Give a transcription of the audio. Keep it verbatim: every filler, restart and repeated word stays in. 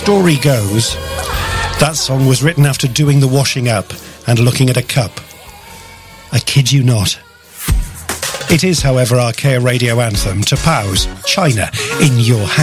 story goes, that song was written after doing the washing up and looking at a cup. I kid you not. It is, however, our K A Radio anthem to Pow's China in Your Hand.